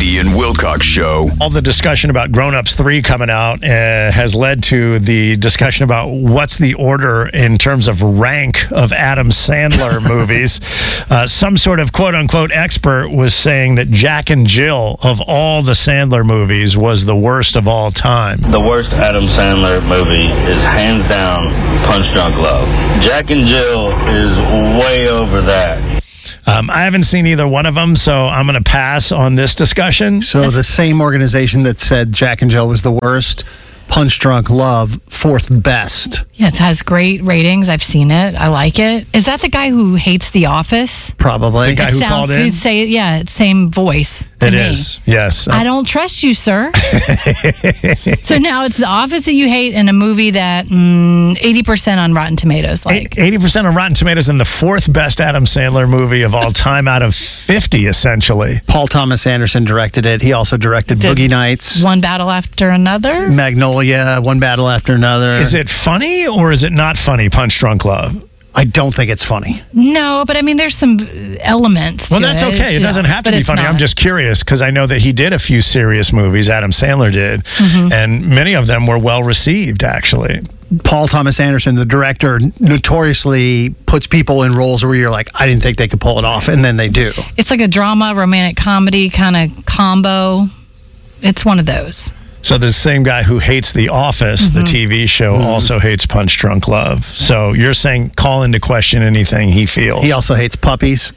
Woody and Wilcox Show. All the discussion about Grown Ups 3 coming out has led to the discussion about what's the order in terms of rank of Adam Sandler movies. Some sort of quote-unquote expert was saying that Jack and Jill of all the Sandler movies was the worst of all time. The worst Adam Sandler movie is hands down Punch Drunk Love. Jack and Jill is way over that. I haven't seen either one of them, so I'm going to pass on this discussion. So the same organization that said Jack and Jill was the worst, Punch Drunk Love, fourth best. Yeah, it has great ratings. I've seen it. I like it. Is that the guy who hates The Office? Probably. The guy who called in? Who'd say, yeah, same voice to me. It is, yes. I don't trust you, sir. So now it's The Office that you hate and a movie that 80% on Rotten Tomatoes. Like 80% on Rotten Tomatoes and the fourth best Adam Sandler movie of all time out of 50, essentially. Paul Thomas Anderson directed it. He also directed Boogie Nights. One Battle After Another? Magnolia, One Battle After Another. Is it funny or is it not funny, Punch Drunk Love? I don't think it's funny. No, but I mean, there's some elements to Well, that's okay. It doesn't have to be funny. I'm just curious because I know that he did a few serious movies, Adam Sandler did, and many of them were well received, actually. Paul Thomas Anderson, the director, notoriously puts people in roles where you're like, I didn't think they could pull it off, and then they do. It's like a drama, romantic comedy kind of combo. It's one of those. So the same guy who hates The Office, the TV show, also hates Punch Drunk Love. So you're saying call into question anything he feels. He also hates puppies.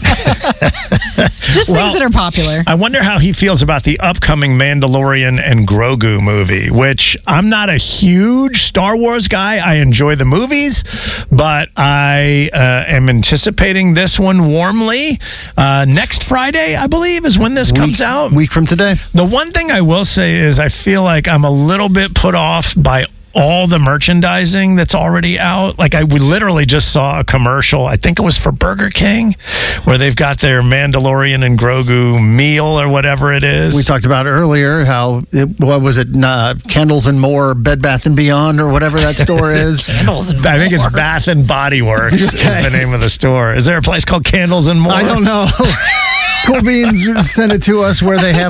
Just things that are popular. I wonder how he feels about the upcoming Mandalorian and Grogu movie, which I'm not a huge Star Wars guy. I enjoy the movies, but I am anticipating this one warmly. Next Friday, I believe, is when this comes out. Week from today. The one thing I will say is I feel like I'm a little bit put off by all the merchandising that's already out. Like we literally just saw a commercial, I think it was for Burger King, where they've got their Mandalorian and Grogu meal or whatever it is. We talked about earlier how, what was it, Candles and More, Bed Bath & Beyond, or whatever that store is. Candles and More. I think it's Bath and Body Works is the name of the store. Is there a place called Candles and More? I don't know. Cool Beans sent it to us where they have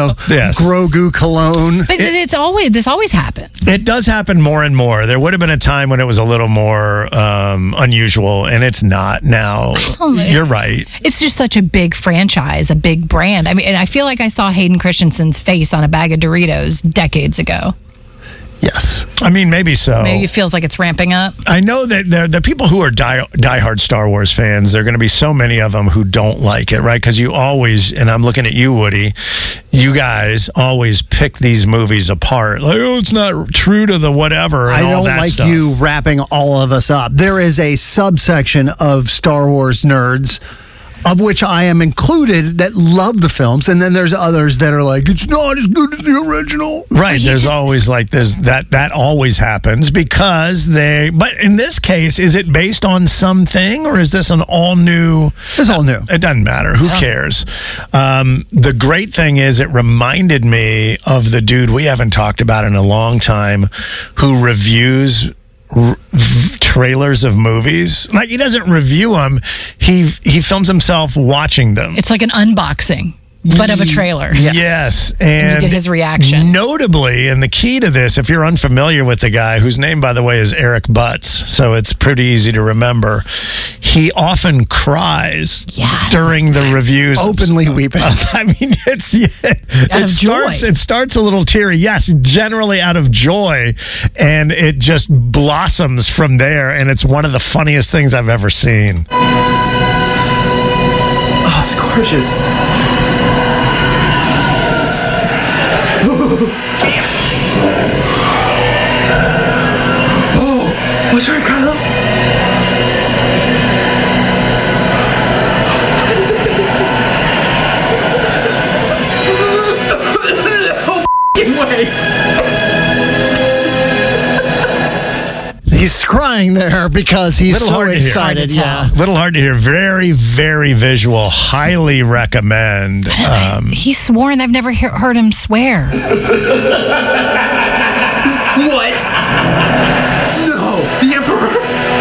Grogu cologne. But this always happens. It does happen more and more. There would have been a time when it was a little more unusual, and it's not now. You're right. It's just such a big franchise, a big brand. I mean, and I feel like I saw Hayden Christensen's face on a bag of Doritos decades ago. Yes. I mean, maybe so. Maybe it feels like it's ramping up. I know that the people who are diehard Star Wars fans, there are going to be so many of them who don't like it, right? Because you always, and I'm looking at you, Woody, you guys always pick these movies apart. Like, oh, it's not true to the whatever and I all don't that like stuff. you wrapping all of us up. There is a subsection of Star Wars nerds, of which I am included, that love the films, and then there's others that are like, it's not as good as the original. Right, there's that always happens because but in this case, is it based on something or is this an all new? It's all new. It doesn't matter. Who cares? The great thing is it reminded me of the dude we haven't talked about in a long time who reviews trailers of movies. Like, he doesn't review them, he films himself watching them. It's like an unboxing, but of a trailer. Yes. And you get his reaction. Notably, and the key to this, if you're unfamiliar with the guy, whose name, by the way, is Eric Butts, so it's pretty easy to remember, he often cries during the reviews. Openly weeping. I mean, it starts a little teary. Yes, generally out of joy, and it just blossoms from there, and it's one of the funniest things I've ever seen. Oh, it's gorgeous. Oh, what's right, Kylo? He's crying there because he's so excited. Yeah, little hard to hear. Very, very visual. Highly recommend. He's sworn. I've never heard him swear.